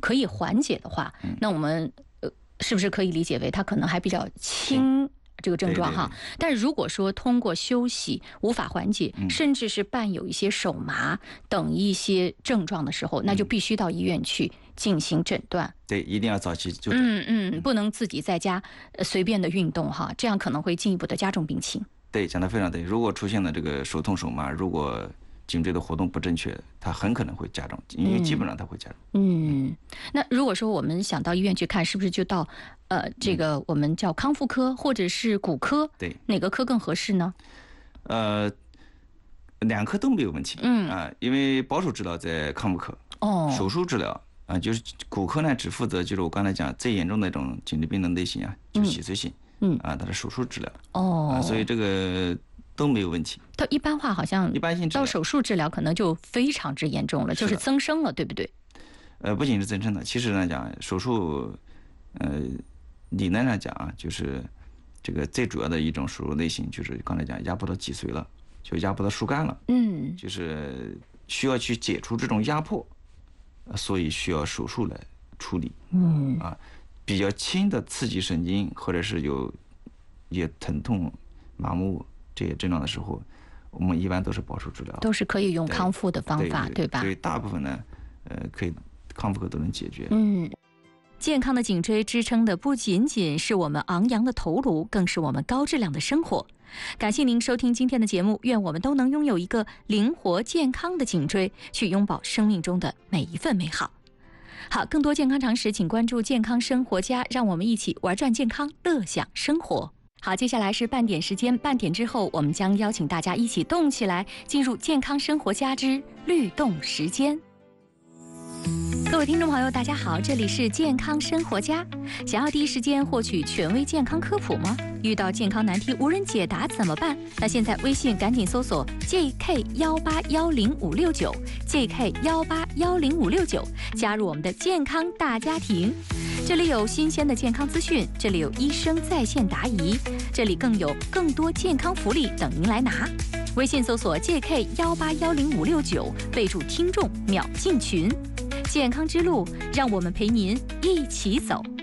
可以缓解的话，那我们是不是可以理解为它可能还比较轻？这个症状哈，但是如果说通过休息无法缓解，甚至是伴有一些手麻等一些症状的时候，那就必须到医院去进行诊断。 对，一定要早期就诊。 不能自己在家随便的运动哈，这样可能会进一步的加重病情。 对，讲得非常对。如果出现了这个手痛手麻，如果颈椎的活动不正确，它很可能会加重，因为基本上它会加重。 那如果说我们想到医院去看，是不是就到这个我们叫康复科或者是骨科？ 对， 哪个科更合适呢？ 两科都没有问题。因为保守治疗在康复科，手术治疗就是骨科呢只负责就是我刚才讲最严重的那种颈椎病的类型就是脊髓性，它的手术治疗。所以这个都没有问题。 到一般化好像一般性到手术治疗可能就非常之严重了，就是增生了，对不对？ 不仅是增生的，其实来讲手术，理论上讲就是这个最主要的一种手术类型就是刚才讲压迫到脊髓了，就压迫到树干了，就是需要去解除这种压迫，所以需要手术来处理。比较轻的刺激神经或者是也疼痛、麻木这些症状的时候，我们一般都是保守治疗， 都是可以用康复的方法， 对吧？ 所以大部分呢，可以康复科都能解决。 健康的颈椎支撑的不仅仅是我们昂扬的头颅，更是我们高质量的生活。感谢您收听今天的节目，愿我们都能拥有一个灵活健康的颈椎，去拥抱生命中的每一份美好。好，更多健康常识请关注健康生活家，让我们一起玩转健康，乐享生活。好，接下来是半点时间，半点之后我们将邀请大家一起动起来，进入健康生活家之律动时间。各位听众朋友大家好，这里是健康生活家。想要第一时间获取权威健康科普吗？遇到健康难题无人解答怎么办？那现在微信赶紧搜索 JK181569 JK181569，加入我们的健康大家庭。这里有新鲜的健康资讯，这里有医生在线答疑，这里更有更多健康福利等您来拿。微信搜索 JK181569，备注听众秒进群。健康之路，让我们陪您一起走。